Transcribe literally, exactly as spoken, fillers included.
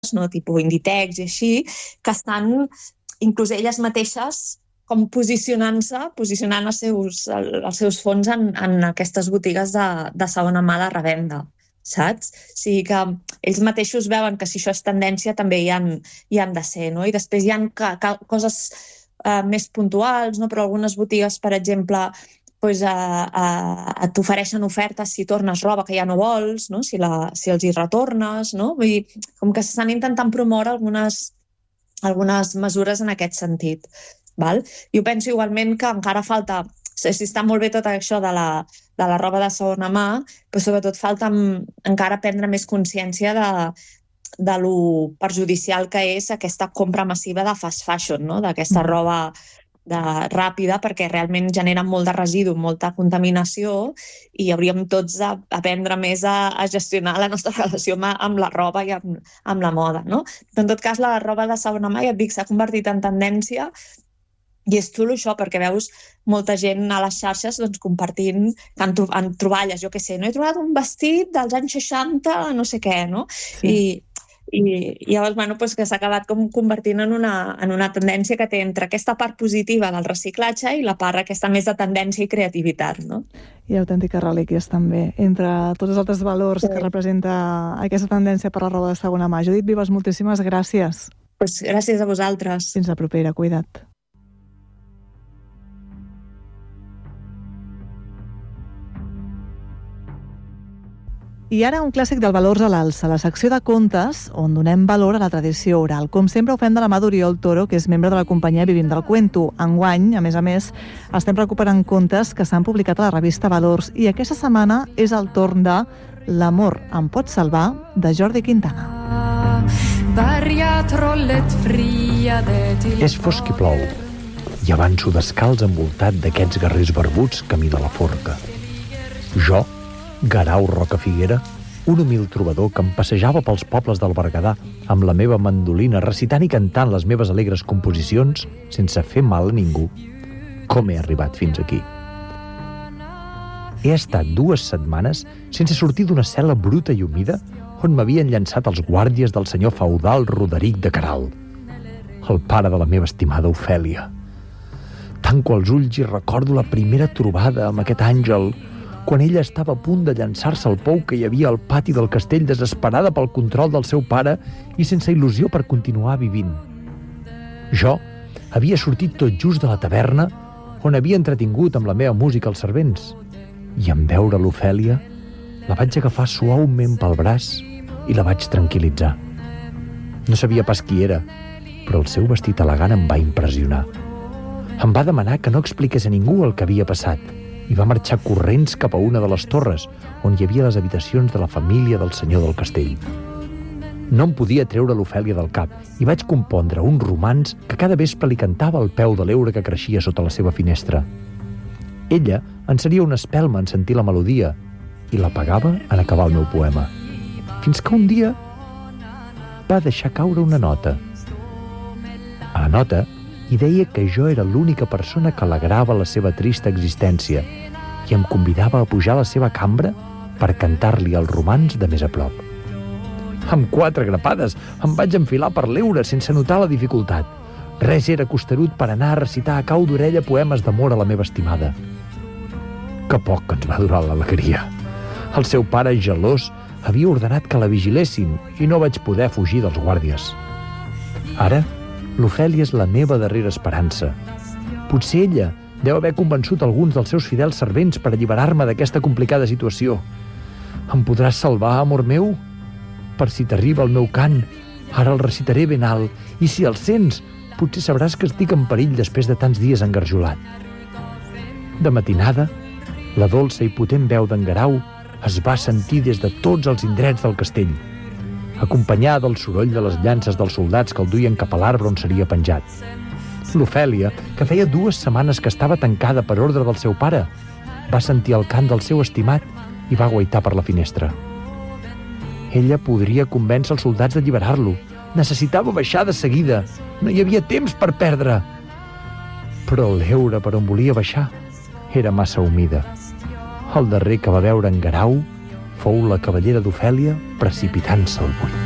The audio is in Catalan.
no? Tipus Inditex i així, que estan inclús elles mateixes com posicionant-se, posicionant els seus, els seus fons en, en aquestes botigues de, de segona mà de revenda, saps? O sigui que ells mateixos veuen que si això és tendència també hi han, hi han de ser, no? I després hi ha ca, ca, coses eh, més puntuals, no? Però algunes botigues, per exemple, pues, a, a, a t'ofereixen ofertes si tornes roba que ja no vols, no? Si, la, si els hi retornes, no? Vull dir, com que s'estan intentant promoure algunes, algunes mesures en aquest sentit. Val? Jo penso igualment que encara falta, si està molt bé tot això de la, de la roba de segona mà, però sobretot falta encara prendre més consciència de, de lo perjudicial que és aquesta compra massiva de fast fashion, no? D'aquesta roba de, ràpida, perquè realment genera molt de residu, molta contaminació, i hauríem tots d'aprendre més a, a gestionar la nostra relació amb, amb la roba i amb, amb la moda, no? Però en tot cas, la roba de segona mà, ja et dic, s'ha convertit en tendència. I és xulo això, perquè veus molta gent a les xarxes doncs, compartint en, en troballes, jo què sé, no he trobat un vestit dels anys seixanta, no sé què, no? Sí. I, i, i llavors, bueno, doncs que s'ha acabat com convertint en una, en una tendència que té entre aquesta part positiva del reciclatge i la part aquesta més de tendència i creativitat, no? I autèntiques relíquies també, entre tots els altres valors sí. que representa aquesta tendència per la roba de segona mà. Judit Vives, moltíssimes gràcies. Pues gràcies a vosaltres. Fins la propera, cuida't. I ara un clàssic del Valors a l'Alça, la secció de contes on donem valor a la tradició oral. Com sempre ho fem de la mà d'Oriol Toro, que és membre de la companyia Vivim del Cuento. Enguany, a més a més, estem recuperant contes que s'han publicat a la revista Valors i aquesta setmana és el torn de L'amor em pot salvar, de Jordi Quintana. És fosc i plou, i avanço descalç envoltat d'aquests guerrers barbuts camí de la forca. Jo, Guerau Rocafiguera, un humil trobador que em passejava pels pobles del Berguedà amb la meva mandolina recitant i cantant les meves alegres composicions sense fer mal a ningú. Com he arribat fins aquí? He estat dues setmanes sense sortir d'una cel·la bruta i humida on m'havien llançat els guàrdies del senyor feudal Roderic de Queralt, el pare de la meva estimada Ofèlia. Tanco els ulls i recordo la primera trobada amb aquest àngel quan ella estava a punt de llançar-se al pou que hi havia al pati del castell, desesperada pel control del seu pare i sense il·lusió per continuar vivint. Jo havia sortit tot just de la taverna on havia entretingut amb la meva música els servents, i en veure l'Ofèlia la vaig agafar suaument pel braç i la vaig tranquil·litzar. No sabia pas qui era, però el seu vestit elegant em va impressionar. Em va demanar que no expliqués a ningú el que havia passat i va marxar corrents cap a una de les torres on hi havia les habitacions de la família del senyor del castell. No em podia treure l'Ofèlia del cap i vaig compondre un romanç que cada vespre li cantava al peu de l'heura que creixia sota la seva finestra. Ella en seria una espelma en sentir la melodia i l'apagava en acabar el meu poema. Fins que un dia va deixar caure una nota. A la nota hi deia que jo era l'única persona que alegrava la seva trista existència i em convidava a pujar a la seva cambra per cantar-li el romanç de més a prop. Amb quatre grapades em vaig enfilar per l'heura sense notar la dificultat. Res era costerut per anar a recitar a cau d'orella poemes d'amor a la meva estimada. Que poc ens va durar l'alegria. El seu pare, gelós, havia ordenat que la vigilessin i no vaig poder fugir dels guàrdies. Ara, l'Ofèlia és la meva darrera esperança. Potser ella deu haver convençut alguns dels seus fidels servents per alliberar-me d'aquesta complicada situació. Em podràs salvar, amor meu? Per si t'arriba el meu cant, ara el recitaré ben alt, i si el sents, potser sabràs que estic en perill després de tants dies engarjolat. De matinada, la dolça i potent veu d'en Guerau es va sentir des de tots els indrets del castell, acompanyada del soroll de les llances dels soldats que el duien cap a l'arbre on seria penjat. L'Ofèlia, que feia dues setmanes que estava tancada per ordre del seu pare, va sentir el cant del seu estimat i va guaitar per la finestra. Ella podria convèncer els soldats d'alliberar-lo. Necessitava baixar de seguida. No hi havia temps per perdre. Però l'heura per on volia baixar era massa humida. El darrer que va veure en Guerau fou la cavallera d'Ofèlia precipitant-se al buit.